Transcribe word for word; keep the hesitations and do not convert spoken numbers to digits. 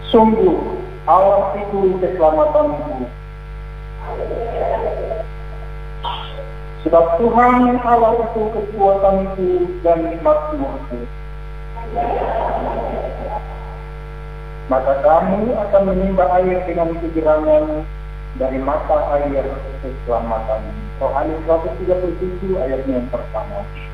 Sungguh, Allah itu keselamatanmu. Sebab Tuhan Allah itu kekuatanku dan makmurku. Maka kamu akan menimba air dengan kegerangan dari mata air keselamatan. Yohanes seratus tiga puluh tujuh ayatnya yang pertama.